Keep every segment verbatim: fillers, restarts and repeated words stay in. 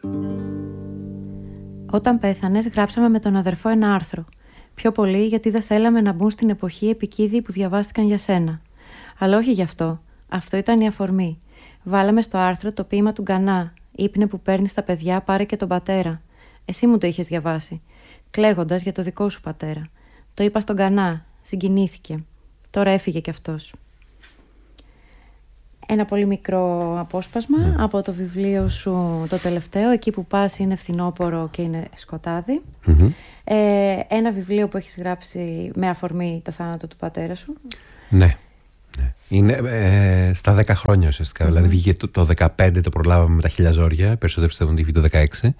Όταν πέθανες, γράψαμε με τον αδερφό ένα άρθρο. Πιο πολύ γιατί δεν θέλαμε να μπουν στην εποχή επικίδιοι που διαβάστηκαν για σένα. Αλλά όχι γι' αυτό. Αυτό ήταν η αφορμή. Βάλαμε στο άρθρο το ποίημα του Γκανά. Ήπνε που παίρνει τα παιδιά, πάρε και τον πατέρα. Εσύ μου το είχες διαβάσει. Κλαίγοντας για το δικό σου πατέρα. Το είπα στον Γκανά. Συγκινήθηκε. Τώρα έφυγε κι αυτός. Ένα πολύ μικρό απόσπασμα mm. από το βιβλίο σου το τελευταίο, εκεί που πας είναι φθινόπωρο και είναι σκοτάδι. Mm-hmm. Ε, ένα βιβλίο που έχεις γράψει με αφορμή το θάνατο του πατέρα σου. Ναι. ναι. Είναι ε, στα δέκα χρόνια ουσιαστικά. Mm-hmm. Δηλαδή βγήκε το, το δεκαπέντε, το προλάβαμε με τα χίλια ζόρια. Περισσότερο πιστεύω ότι βγήκε το δεκαέξι.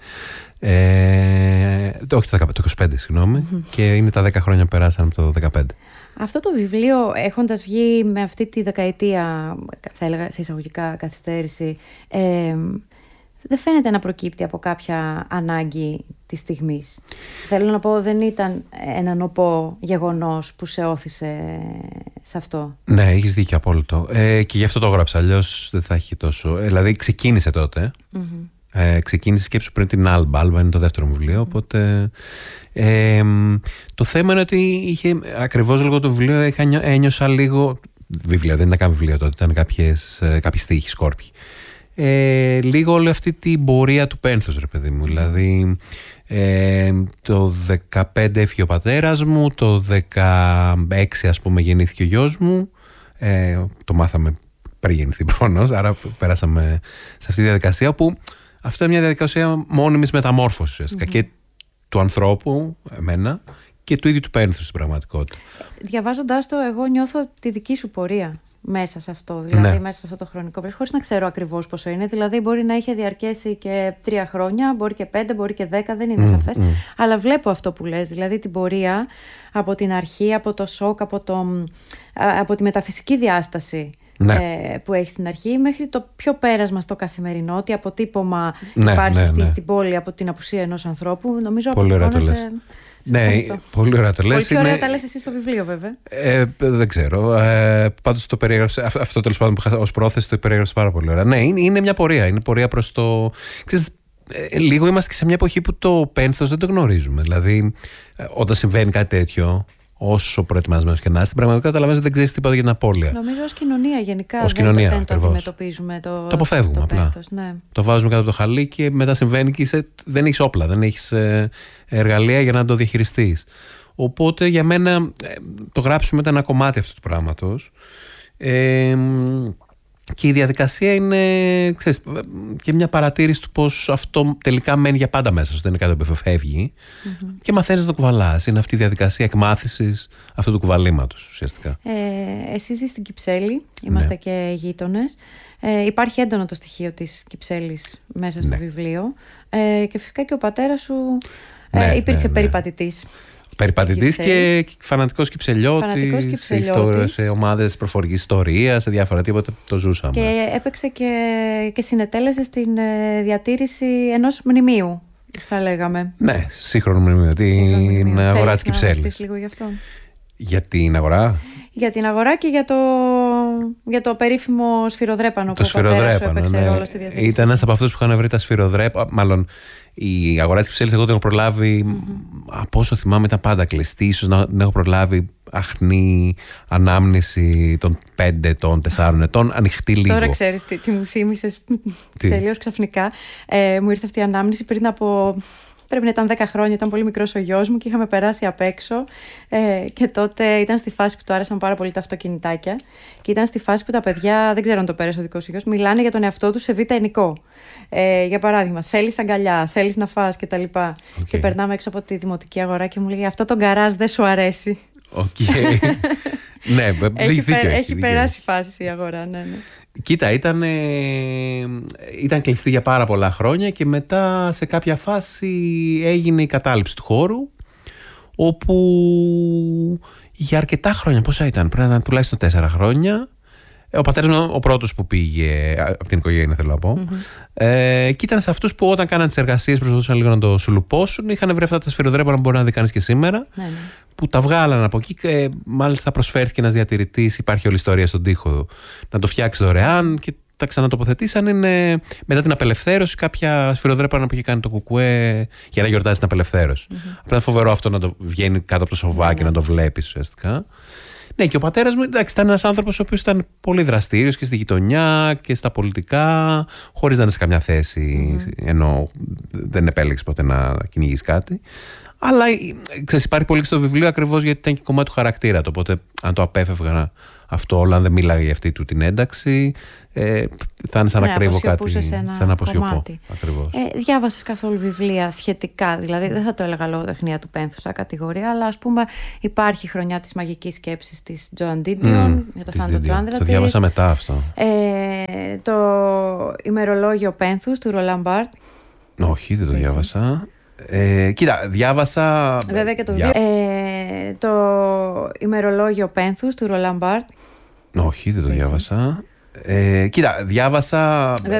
Ε, το, όχι το δεκαπέντε, το είκοσι πέντε, συγγνώμη. Mm-hmm. Και είναι τα δέκα χρόνια που περάσαν από το δεκαπέντε. Αυτό το βιβλίο, έχοντας βγει με αυτή τη δεκαετία, θα έλεγα σε εισαγωγικά καθυστέρηση, ε, δεν φαίνεται να προκύπτει από κάποια ανάγκη της στιγμής. Θέλω να πω, δεν ήταν ένα νοπό γεγονός που σε όθησε σε αυτό. Ναι, έχεις δίκιο απόλυτο. Ε, και γι' αυτό το έγραψα, αλλιώς δεν θα έχει τόσο... Ε, δηλαδή ξεκίνησε τότε. Mm-hmm. Ε, ξεκίνησε σκέψου πριν την Άλμπα. Άλμπα είναι το δεύτερο μου βιβλίο. Οπότε ε, το θέμα είναι ότι είχε ακριβώς λόγω του βιβλίου είχα, ένιωσα λίγο. Βιβλίο, δεν ήταν καν βιβλίο τότε, ήταν κάποιες, κάποιοι στίχοι, σκόρπιοι. Ε, λίγο όλη αυτή την πορεία του πένθους, ρε παιδί μου. Δηλαδή ε, το δεκαπέντε έφυγε ο πατέρας μου, το δεκαέξι ας πούμε γεννήθηκε ο γιος μου. Ε, το μάθαμε πριν γεννηθεί προφανώς, άρα πέρασαμε σε αυτή τη διαδικασία που. Αυτό είναι μια διαδικασία μόνιμης μεταμόρφωσης ουσιαστικά mm-hmm. και του ανθρώπου, εμένα, και του ίδιου του πένθους στην πραγματικότητα. Διαβάζοντάς το, εγώ νιώθω τη δική σου πορεία μέσα σε αυτό, δηλαδή ναι. μέσα σε αυτό το χρονικό πλαίσιο, χωρίς να ξέρω ακριβώς πόσο είναι. Δηλαδή, μπορεί να είχε διαρκέσει και τρία χρόνια, μπορεί και πέντε, μπορεί και δέκα, δεν είναι mm, σαφές. Mm. Αλλά βλέπω αυτό που λες, δηλαδή την πορεία από την αρχή, από το σοκ, από, το, από τη μεταφυσική διάσταση. Ναι. Ε, που έχει στην αρχή μέχρι το πιο πέρασμα στο καθημερινό, ότι αποτύπωμα ναι, υπάρχει ναι, στη, ναι. στην πόλη από την απουσία ενός ανθρώπου. Νομίζω πολύ ωραία το λες. Ναι, πολύ ωραία το λες. Πολύ πιο ωραία τα λες εσύ στο βιβλίο, βέβαια. Ε, δεν ξέρω. Ε, πάντως το περιέγραψε. Αυτό τέλος πάντων που είχα ως πρόθεση το περιέγραψε πάρα πολύ ωραία. Ναι, είναι, είναι μια πορεία. Είναι πορεία προς το. Ξέρεις, ε, λίγο είμαστε και σε μια εποχή που το πένθος δεν το γνωρίζουμε. Δηλαδή, ε, όταν συμβαίνει κάτι τέτοιο. Όσο προετοιμασμένος και να είσαι, στην πραγματικότητα καταλαβαίνεις ότι δεν ξέρεις τίποτα για την απώλεια. Νομίζω ως κοινωνία γενικά ως δεν, κοινωνία, το, δεν το αντιμετωπίζουμε το, το αποφεύγουμε το απλά. πένθος, ναι. Το βάζουμε κάτω από το χαλί και μετά συμβαίνει και είσαι, δεν έχεις όπλα, δεν έχεις ε, εργαλεία για να το διαχειριστείς. Οπότε για μένα ε, το γράψουμε ήταν ένα κομμάτι αυτού του πράγματος. Ε, Και η διαδικασία είναι, ξέρεις, και μια παρατήρηση του πως αυτό τελικά μένει για πάντα μέσα σου. Δεν είναι κάτι που φεύγει mm-hmm. και μαθαίνεις να το κουβαλάς. Είναι αυτή η διαδικασία εκμάθησης αυτού του κουβαλήματος ουσιαστικά. Ε, εσύ ζεις στην Κυψέλη, είμαστε ναι. και γείτονες. Ε, υπάρχει έντονο το στοιχείο της Κυψέλης μέσα στο ναι. βιβλίο. Ε, και φυσικά και ο πατέρας σου ε, ναι, υπήρξε ναι, ναι. περιπατητής. Περιπατητής και φανατικός κυψελιώτης, σε, σε ομάδες προφορικής ιστορίας, σε διάφορα τίποτα το ζούσαμε. Και έπαιξε και, και συνετέλεσε στην ε, διατήρηση ενός μνημείου, θα λέγαμε. Ναι, σύγχρονο μνημείο, την αγορά της Κυψέλης. Να μας πεις λίγο γι' αυτό. Για την αγορά. Για την αγορά και για το, για το περίφημο σφυροδρέπανο το που ο πατέρας σου έπαιξε ναι. ρόλο στη διατήρηση. Ήταν ένας από αυτούς που είχαν βρει τα σφυροδρέπανα, μάλλον η αγορά της Κυψέλης εγώ την έχω προλάβει, mm-hmm. από όσο θυμάμαι ήταν πάντα κλειστή, ίσως να την έχω προλάβει αχνή ανάμνηση των πέντε, των τεσσάρων ετών, ανοιχτή λίγο. Τώρα ξέρεις τι, τι μου θύμισες τελείως ξαφνικά. Ε, μου ήρθε αυτή η ανάμνηση πριν από... Πρέπει να ήταν δέκα χρόνια, ήταν πολύ μικρός ο γιος μου και είχαμε περάσει απ' έξω. Ε, και τότε ήταν στη φάση που του άρεσαν πάρα πολύ τα αυτοκινητάκια. Και ήταν στη φάση που τα παιδιά, δεν ξέρω αν το πέρασε ο δικός σου γιος, μιλάνε για τον εαυτό του σε β' ενικό. Ε, για παράδειγμα, θέλεις αγκαλιά, θέλεις να φας κτλ. Okay. Και περνάμε έξω από τη δημοτική αγορά και μου λέει: αυτό το γκαράζ δεν σου αρέσει. Οκ. Okay. ναι, έχει, δίκιο, έχει, έχει περάσει φάση η αγορά, ναι, ναι. Κοίτα, ήταν, ε, ήταν κλειστή για πάρα πολλά χρόνια και μετά σε κάποια φάση έγινε η κατάληψη του χώρου, όπου για αρκετά χρόνια, πόσα ήταν, πρέπει να ήταν τουλάχιστον τέσσερα χρόνια, ο πατέρας μου ο πρώτος που πήγε από την οικογένεια, θέλω να πω. Mm-hmm. Ε, και ήταν σε αυτούς που όταν κάναν τις εργασίες προσπαθούσαν λίγο να το σουλουπώσουν. Είχαν βρει αυτά τα σφυροδρέπανα που μπορεί να δει κανείς και σήμερα. Mm-hmm. Που τα βγάλαν από εκεί και μάλιστα προσφέρθηκε ένας διατηρητής. Υπάρχει όλη η ιστορία στον τοίχο να το φτιάξει δωρεάν. Και τα ξανατοποθετήσαν είναι μετά την απελευθέρωση κάποια σφυροδρέπανα που είχε κάνει το Κουκουέ για να γιορτάζει την απελευθέρωση. Mm-hmm. Απλά είναι φοβερό αυτό να το βγαίνει κάτω από το σοβάκι, mm-hmm. να το βλέπεις ουσιαστικά. Ναι, και ο πατέρας μου, εντάξει, ήταν ένας άνθρωπος ο οποίος ήταν πολύ δραστήριος και στη γειτονιά και στα πολιτικά, χωρίς να είναι σε καμιά θέση, mm-hmm. ενώ δεν επέλεξε ποτέ να κυνηγήσει κάτι. Αλλά ξέρεις, υπάρχει πολύ στο βιβλίο ακριβώς γιατί ήταν και κομμάτι του χαρακτήρα του. Οπότε, αν το απέφευγα αυτό όλο, αν δεν μίλαγε για αυτή του την ένταξη, ε, θα είναι σαν να ναι, κρύβω κάτι. Σαν να αποσιωπώ. Ε, διάβασες καθόλου βιβλία σχετικά? Δηλαδή, δεν θα το έλεγα λογοτεχνία του πένθους σαν κατηγορία, αλλά ας πούμε υπάρχει η χρονιά της μαγικής σκέψης της Joan Didion mm, για το θάνατο του άντρα της. Το διάβασα μετά αυτό. Ε, το ημερολόγιο πένθους του Roland Barthes. Όχι, δεν το διάβασα. Ε, κοίτα, διάβασα. Βέβαια και το βιβλίο. Ε, το ημερολόγιο πένθους του Roland Barthes. Όχι, δεν το διάβασα. Ε, κοίτα, διάβασα.